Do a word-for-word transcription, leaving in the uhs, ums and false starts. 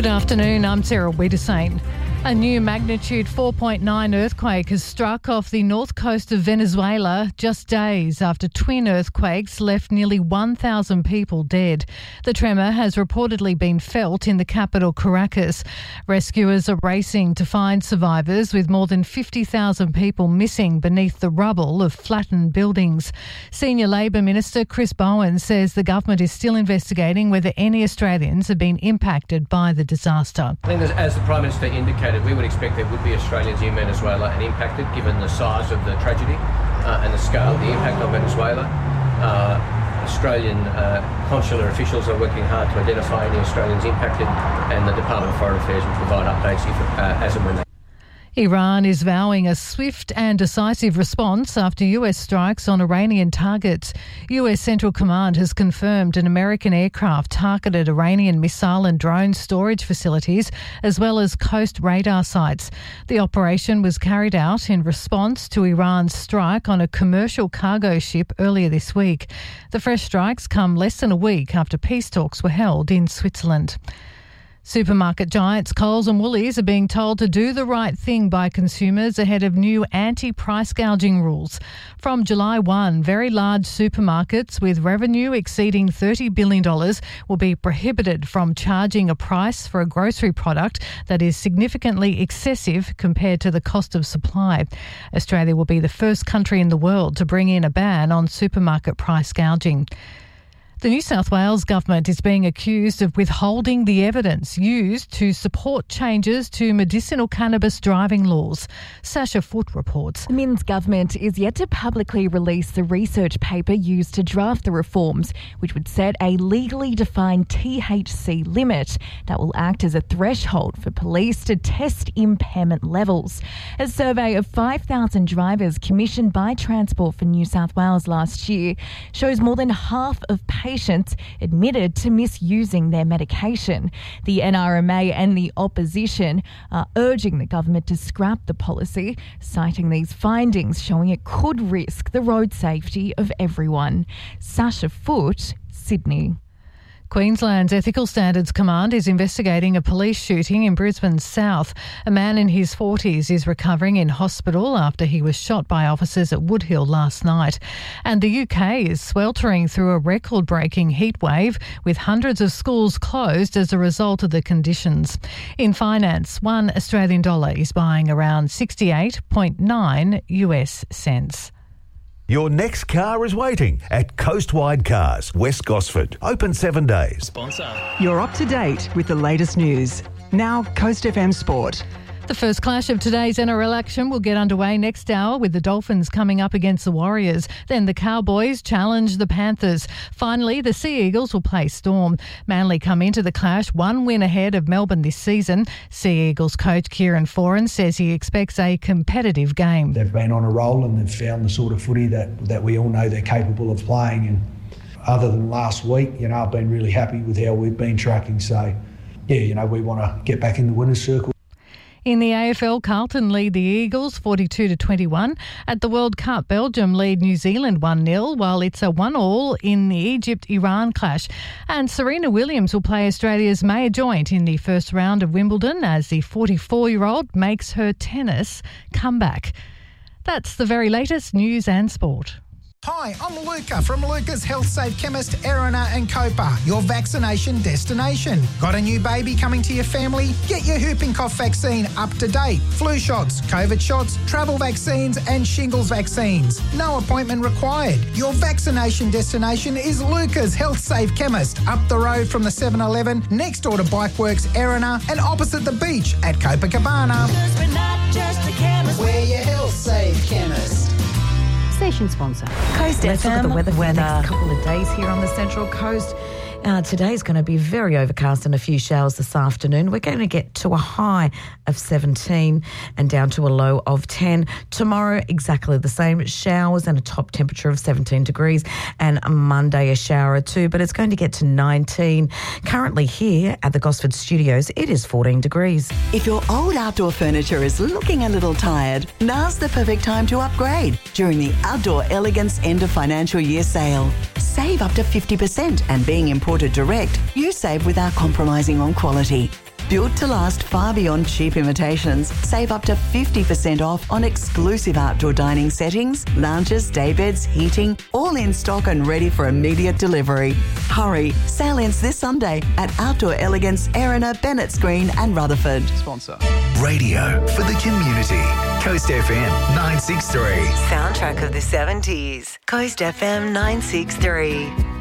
Good afternoon, I'm Sarah Wiedersane. A new magnitude four point nine earthquake has struck off the north coast of Venezuela just days after twin earthquakes left nearly one thousand people dead. The tremor has reportedly been felt in the capital, Caracas. Rescuers are racing to find survivors, with more than fifty thousand people missing beneath the rubble of flattened buildings. Senior Labor Minister Chris Bowen says the government is still investigating whether any Australians have been impacted by the disaster. I think as the Prime Minister indicated, we would expect there would be Australians in Venezuela and impacted, given the size of the tragedy uh, and the scale of the impact on Venezuela. Uh, Australian uh, consular officials are working hard to identify any Australians impacted, and the Department of Foreign Affairs will provide updates if, uh, as and when they. Iran is vowing a swift and decisive response after U S strikes on Iranian targets. U S Central Command has confirmed an American aircraft targeted Iranian missile and drone storage facilities, as well as coast radar sites. The operation was carried out in response to Iran's strike on a commercial cargo ship earlier this week. The fresh strikes come less than a week after peace talks were held in Switzerland. Supermarket giants Coles and Woolies are being told to do the right thing by consumers ahead of new anti-price gouging rules. From July first, very large supermarkets with revenue exceeding thirty billion dollars will be prohibited from charging a price for a grocery product that is significantly excessive compared to the cost of supply. Australia will be the first country in the world to bring in a ban on supermarket price gouging. The New South Wales government is being accused of withholding the evidence used to support changes to medicinal cannabis driving laws. Sasha Foote reports. The Minns government is yet to publicly release the research paper used to draft the reforms, which would set a legally defined T H C limit that will act as a threshold for police to test impairment levels. A survey of five thousand drivers commissioned by Transport for New South Wales last year shows more than half of patients Patients admitted to misusing their medication. The N R M A and the opposition are urging the government to scrap the policy, citing these findings showing it could risk the road safety of everyone. Sasha Foote, Sydney. Queensland's Ethical Standards Command is investigating a police shooting in Brisbane's south. A man in his forties is recovering in hospital after he was shot by officers at Woodhill last night. And the U K is sweltering through a record-breaking heat wave, with hundreds of schools closed as a result of the conditions. In finance, one Australian dollar is buying around sixty-eight point nine U S cents. Your next car is waiting at Coastwide Cars, West Gosford. Open seven days. Sponsor. You're up to date with the latest news. Now, Coast F M Sport. The first clash of today's N R L action will get underway next hour, with the Dolphins coming up against the Warriors. Then the Cowboys challenge the Panthers. Finally, the Sea Eagles will play Storm. Manly come into the clash one win ahead of Melbourne this season. Sea Eagles coach Kieran Foran says he expects a competitive game. They've been on a roll and they've found the sort of footy that, that we all know they're capable of playing. And other than last week, you know, I've been really happy with how we've been tracking. So, yeah, you know, we want to get back in the winner's circle. In the A F L, Carlton lead the Eagles forty-two to twenty-one. At the World Cup, Belgium lead New Zealand one nil, while it's a one all in the Egypt-Iran clash. And Serena Williams will play Australia's Maya Joint in the first round of Wimbledon as the forty-four-year-old makes her tennis comeback. That's the very latest news and sport. Hi, I'm Luca from Luca's Health Safe Chemist, Erina and Copa, your vaccination destination. Got a new baby coming to your family? Get your whooping cough vaccine up to date. Flu shots, COVID shots, travel vaccines and shingles vaccines. No appointment required. Your vaccination destination is Luca's Health Safe Chemist, up the road from the seven eleven, next door to Bikeworks, Erina, and opposite the beach at Copacabana. Because we're not just a chemist, we're your Health Safe Chemist. Station sponsor. Coast Let's F M. Look at the weather for the next couple of days here on the Central Coast. Uh, today's going to be very overcast and a few showers this afternoon. We're going to get to a high of seventeen and down to a low of ten. Tomorrow, exactly the same, showers and a top temperature of seventeen degrees. And Monday, a shower or two, but it's going to get to nineteen. Currently here at the Gosford Studios, it is fourteen degrees. If your old outdoor furniture is looking a little tired, now's the perfect time to upgrade during the Outdoor Elegance End of Financial Year sale. Save up to fifty percent, and being imported direct, you save without compromising on quality. Built to last far beyond cheap imitations. Save up to fifty percent off on exclusive outdoor dining settings, lounges, daybeds, heating, all in stock and ready for immediate delivery. Hurry, sale ends this Sunday at Outdoor Elegance, Erina, Bennett's Green and Rutherford. Sponsor. Radio for the community. Coast F M nine six three. Soundtrack of the seventies. Coast F M nine six three.